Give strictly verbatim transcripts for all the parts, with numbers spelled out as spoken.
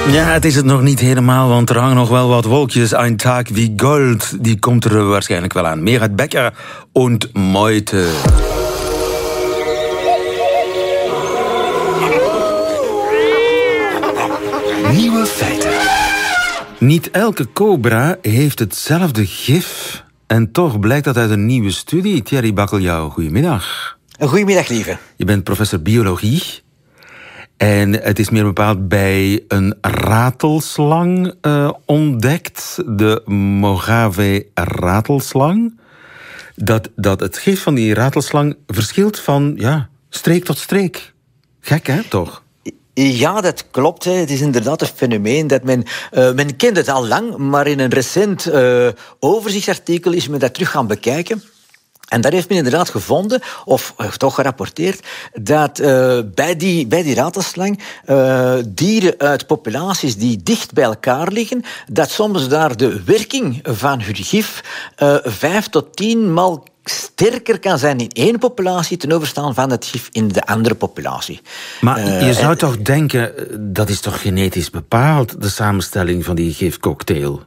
Ja, het is het nog niet helemaal, want er hangen nog wel wat wolkjes. Ein Tag wie Gold, die komt er waarschijnlijk wel aan. Merit Becker und Meute. Nieuwe feiten. Niet elke cobra heeft hetzelfde gif. En toch blijkt dat uit een nieuwe studie. Thierry Bakkeljauw, goedemiddag. Goedemiddag, lieve. Je bent professor biologie. En het is meer bepaald bij een ratelslang uh, ontdekt, de Mojave-ratelslang, dat, dat het gif van die ratelslang verschilt van ja, streek tot streek. Gek, hè, toch? Ja, dat klopt. Hè. Het is inderdaad een fenomeen dat men... Uh, men kent het al lang, maar in een recent uh, overzichtsartikel is men dat terug gaan bekijken. En daar heeft men inderdaad gevonden, of uh, toch gerapporteerd, dat uh, bij, die, bij die ratelslang uh, dieren uit populaties die dicht bij elkaar liggen, dat soms daar de werking van hun gif uh, vijf tot tien maal sterker kan zijn in één populatie ten overstaan van het gif in de andere populatie. Maar je uh, zou en, toch denken, dat is toch genetisch bepaald, de samenstelling van die gifcocktail?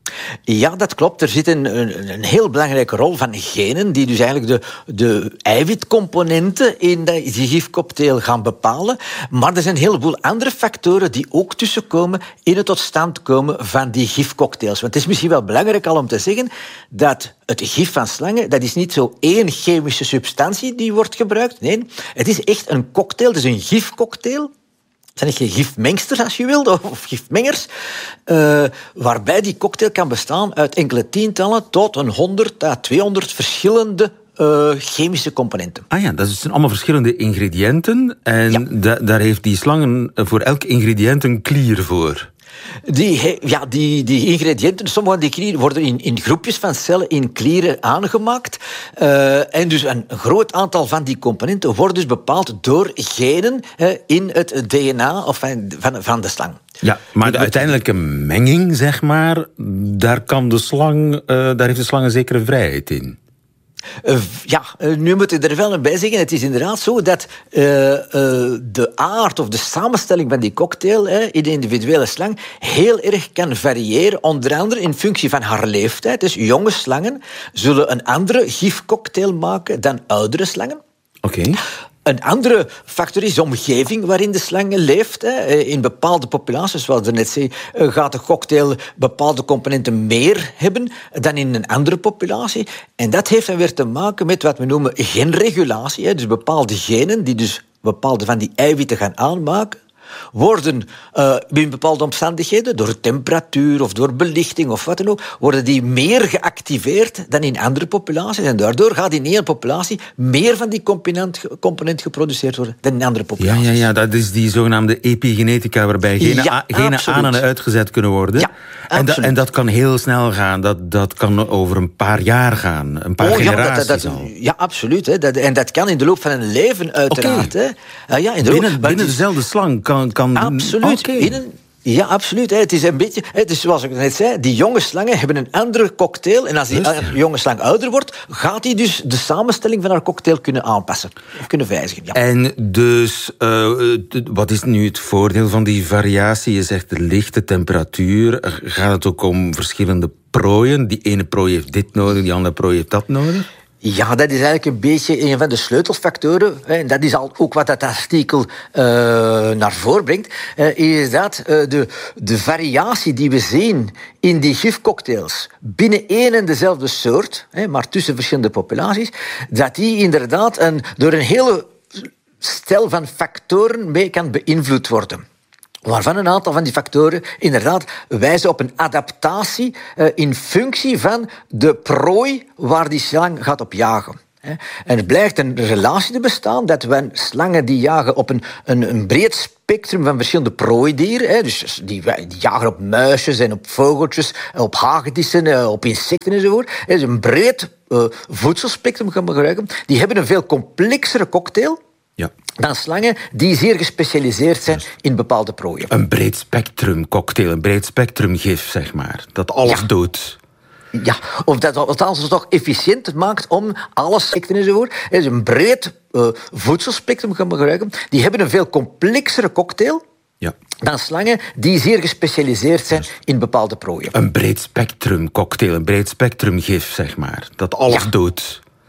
Ja, dat klopt. Er zit een, een, een heel belangrijke rol van genen die dus eigenlijk de, de eiwitcomponenten in die gifcocktail gaan bepalen. Maar er zijn een heleboel andere factoren die ook tussenkomen in het tot stand komen van die gifcocktails. Want het is misschien wel belangrijk al om te zeggen dat het gif van slangen, dat is niet zo één chemische substantie die wordt gebruikt. Nee, het is echt een cocktail, het is een gifcocktail. Zijn het geen gifmengsters, als je wilt, of gifmengers, uh, waarbij die cocktail kan bestaan uit enkele tientallen tot een honderd à tweehonderd verschillende uh, chemische componenten. Ah ja, dat zijn allemaal verschillende ingrediënten. En ja. da- daar heeft die slangen voor elk ingrediënt een klier voor. Die, ja, die, die ingrediënten, sommige van die klieren worden in, in groepjes van cellen in klieren aangemaakt. Uh, en dus een groot aantal van die componenten worden dus bepaald door genen uh, in het D N A of van, van, van de slang. Ja, maar de uiteindelijke menging, zeg maar, daar, kan de slang, uh, daar heeft de slang een zekere vrijheid in. Uh, ja, uh, nu moet ik er wel bij zeggen, het is inderdaad zo dat uh, uh, de aard of de samenstelling van die cocktail uh, in de individuele slang heel erg kan variëren, onder andere in functie van haar leeftijd. Dus jonge slangen zullen een andere gifcocktail maken dan oudere slangen. Oké. Okay. Een andere factor is de omgeving waarin de slang leeft. In bepaalde populaties, zoals we net zei, gaat de cocktail bepaalde componenten meer hebben dan in een andere populatie. En dat heeft dan weer te maken met wat we noemen genregulatie. Dus bepaalde genen die dus bepaalde van die eiwitten gaan aanmaken, worden uh, in bepaalde omstandigheden, door temperatuur of door belichting of wat dan ook, worden die meer geactiveerd dan in andere populaties. En daardoor gaat in één populatie meer van die component, component geproduceerd worden dan in andere populaties. Ja, ja, ja, dat is die zogenaamde epigenetica, waarbij genen, ja, genen aan en uitgezet kunnen worden. Ja, en, da, en dat kan heel snel gaan. Dat, dat kan over een paar jaar gaan. Een paar oh, generaties ja, dat, dat, al. Ja, absoluut. Hè. Dat, en dat kan in de loop van een leven uiteraard. Okay. Hè. Uh, ja, in de binnen loop, binnen dezelfde slang kan... kan absoluut. Okay. Binnen, ja, absoluut. Het is een beetje, het is zoals ik net zei, die jonge slangen hebben een andere cocktail. En als die Just, ja. jonge slang ouder wordt, gaat die dus de samenstelling van haar cocktail kunnen aanpassen. Of kunnen wijzigen. Ja. En dus, uh, wat is nu het voordeel van die variatie? Je zegt de lichte temperatuur. Gaat het ook om verschillende prooien? Die ene prooi heeft dit nodig, die andere prooi heeft dat nodig? Ja, dat is eigenlijk een beetje een van de sleutelfactoren. En dat is al ook wat dat artikel uh, naar voren brengt. Uh, is dat uh, de, de variatie die we zien in die gifcocktails binnen één en dezelfde soort, hè, maar tussen verschillende populaties, dat die inderdaad een, door een hele stel van factoren mee kan beïnvloed worden. Waarvan een aantal van die factoren inderdaad wijzen op een adaptatie uh, in functie van de prooi waar die slang gaat op jagen. En het blijkt een relatie te bestaan dat we slangen die jagen op een, een, een breed spectrum van verschillende prooidieren, hè, dus die, die jagen op muisjes en op vogeltjes, op hagedissen, op insecten enzovoort. Dus een breed uh, voedselspectrum gaan we gebruiken. Die hebben een veel complexere cocktail. Ja. Dan slangen die zeer gespecialiseerd zijn in bepaalde prooien. Een breed spectrum cocktail, een breed spectrum gif, zeg maar. Dat alles ja. doet. Ja, of dat althans het toch efficiënt maakt om alle secten enzovoort. Het is een breed uh, voedselspectrum gaan gebruiken. Die hebben een veel complexere cocktail. Ja. Dan slangen die zeer gespecialiseerd zijn in bepaalde prooien. Een breed spectrum cocktail, een breed spectrum gif, zeg maar. Dat alles Ja. doet.